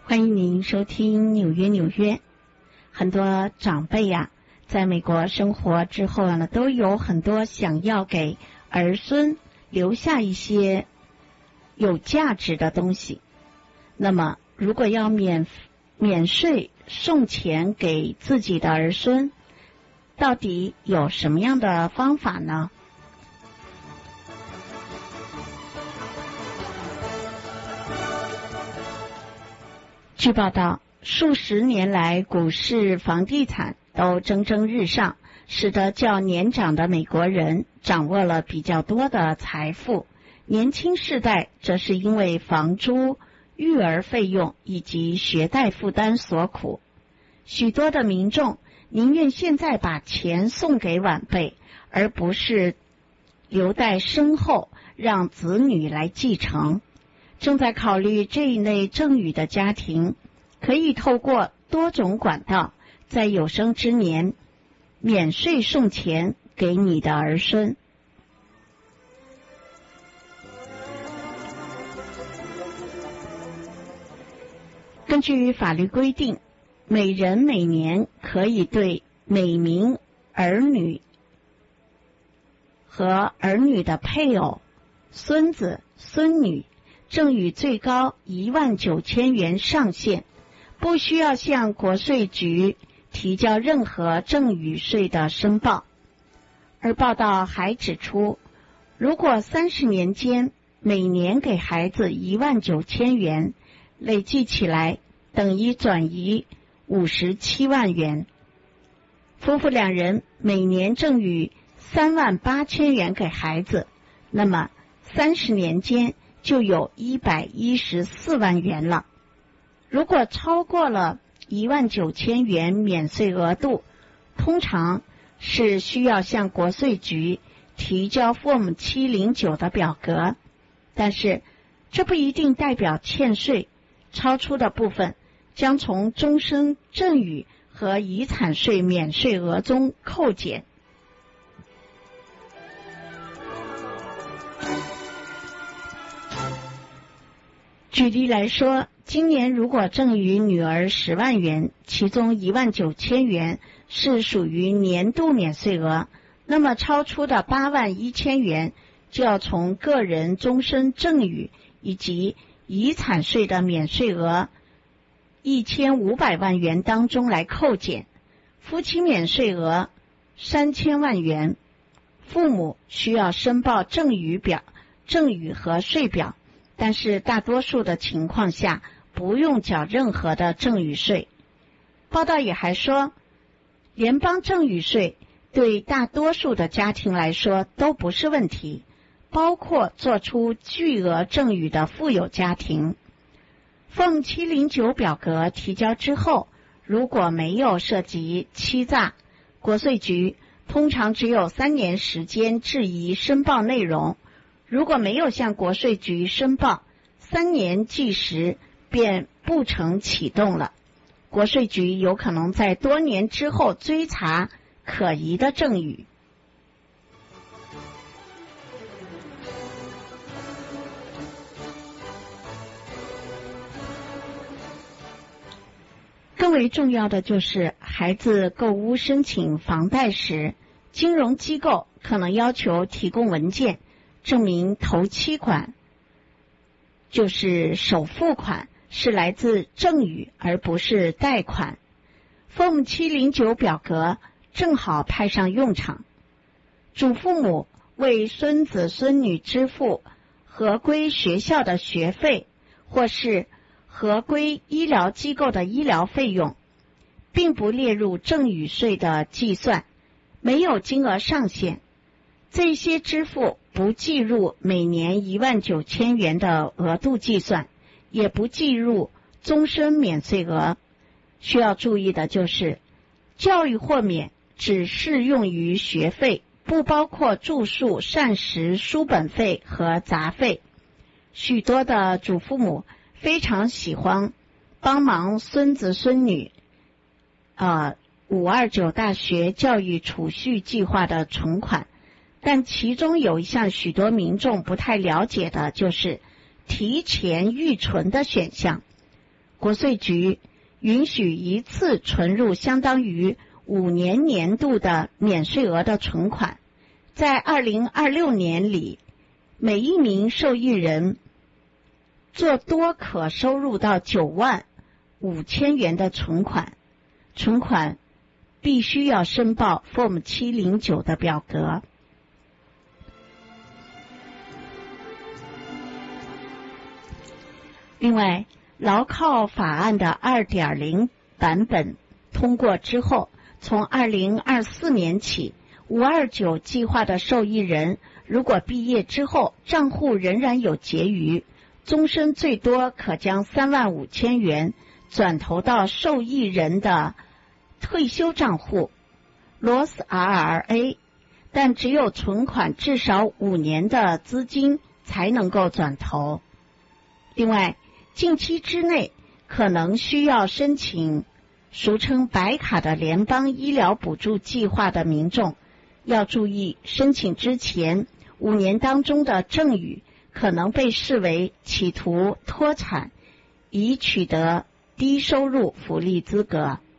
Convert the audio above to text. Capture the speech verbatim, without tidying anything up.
欢迎您收听纽约纽约。很多长辈呀、啊，在美国生活之后呢，都有很多想要给儿孙留下一些有价值的东西。那么，如果要免免税送钱给自己的儿孙，到底有什么样的方法呢？据报道，数十年来股市、房地产都蒸蒸日上，使得较年长的美国人掌握了比较多的财富，年轻世代则是因为房租、育儿费用以及学贷负担所苦。许多的民众宁愿现在把钱送给晚辈，而不是留待身后让子女来继承。正在考虑这一类赠与的家庭，可以透过多种管道，在有生之年免税送钱给你的儿孙。根据法律规定，每人每年可以对每名儿女和儿女的配偶、孙子、孙女赠与最高一万九千元上限，不需要向国税局提交任何赠与税的申报。而报道还指出，如果三十年间每年给孩子一万九千元，累计起来等于转移五十七万元。夫妇两人每年赠与三万八千元给孩子，那么三十年间就有一百一十四万元了。如果超过了一万九千元免税额度，通常是需要向国税局提交 Form 七零九的表格，但是这不一定代表欠税，超出的部分将从终身赠与和遗产税免税额中扣减。举例来说，今年如果赠与女儿十万元，其中一万九千元是属于年度免税额，那么超出的八万一千元就要从个人终身赠与以及遗产税的免税额一千五百万元当中来扣减。夫妻免税额三千万元，父母需要申报赠与表、赠与和税表，但是大多数的情况下不用缴任何的赠与税。报道也还说，联邦赠与税对大多数的家庭来说都不是问题，包括做出巨额赠与的富有家庭。Form 七零九表格提交之后，如果没有涉及欺诈，国税局通常只有三年时间质疑申报内容。如果没有向国税局申报，三年计时便不成启动了。国税局有可能在多年之后追查可疑的赠与。更为重要的就是，孩子购屋申请房贷时，金融机构可能要求提供文件，证明头期款就是首付款是来自赠与而不是贷款。 Form 七零九表格正好派上用场。祖父母为孙子孙女支付合规学校的学费或是合规医疗机构的医疗费用，并不列入赠与税的计算，没有金额上限。这些支付不计入每年一万九千元的额度计算，也不计入终身免税额。需要注意的就是，教育豁免只适用于学费，不包括住宿、膳食、书本费和杂费。许多的祖父母非常喜欢帮忙孙子孙女呃五二九大学教育储蓄计划的存款，但其中有一项许多民众不太了解的，就是提前预存的选项。 国税局允许一次存入相当于五年年度的免税额的存款。在二零二六年里，每一名受益人做多可收入到九万五千元的存款，存款必须要申报 Form 七零九的表格。另外，劳靠法案的 二点零 版本通过之后，从二零二四年起，五二九计划的受益人如果毕业之后账户仍然有结余，终身最多可将三万五千元转投到受益人的退休账户 Roth I R A， 但只有存款至少五年的资金才能够转投。另外，近期之内可能需要申请俗称白卡的联邦医疗补助计划的民众要注意，申请之前五年当中的赠与可能被视为企图脱产以取得低收入福利资格。